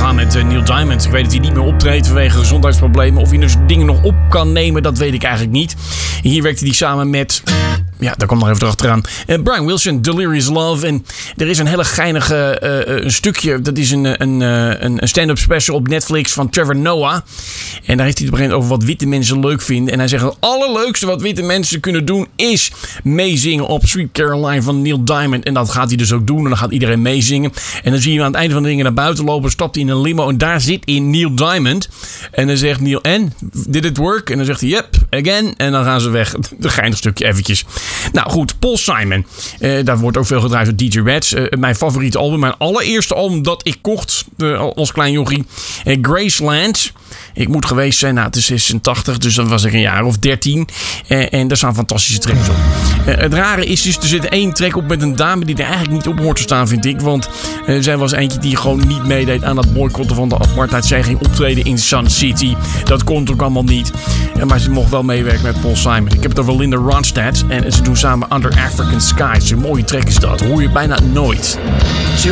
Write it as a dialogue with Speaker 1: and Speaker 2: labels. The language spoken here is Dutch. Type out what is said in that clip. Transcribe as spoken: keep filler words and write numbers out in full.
Speaker 1: doorgaan met uh, Neil Diamond. Ik weet dat hij niet meer optreedt vanwege gezondheidsproblemen. Of hij dus dingen nog op kan nemen, dat weet ik eigenlijk niet. Hier werkte hij samen met... Ja, daar komt nog even erachteraan. Uh, Brian Wilson, Delirious Love. En er is een hele geinige uh, een stukje. Dat is een, een, een, een stand-up special op Netflix van Trevor Noah. En daar heeft hij het op een gegeven moment over wat witte mensen leuk vinden. En hij zegt: het allerleukste wat witte mensen kunnen doen is meezingen op Sweet Caroline van Neil Diamond. En dat gaat hij dus ook doen. En dan gaat iedereen meezingen. En dan zie je hem aan het einde van de dingen naar buiten lopen. Stapt hij in een limo. En daar zit in Neil Diamond. En dan zegt Neil: en? Did it work? En dan zegt hij: yep, again. En dan gaan ze weg. Een geinig stukje eventjes. Nou goed, Paul Simon. Uh, daar wordt ook veel gedraaid door D J Reds. Uh, mijn favoriete album. Mijn allereerste album dat ik kocht uh, als klein jochie. Uh, Graceland. Ik moet geweest zijn, nou het is zesentachtig, dus dan was ik een jaar of dertien. Uh, en daar staan fantastische tracks op. Uh, het rare is dus, er zit één track op met een dame die er eigenlijk niet op hoort te staan, vind ik. Want uh, zij was eentje die gewoon niet meedeed aan het boycotten van de apartheid. Zij ging optreden in Sun City. Dat kon ook allemaal niet. Uh, maar ze mocht wel meewerken met Paul Simon. Ik heb het over Linda Ronstadt. En ze doen samen Under African Skies. Een mooie track is dat. Hoor je bijna nooit.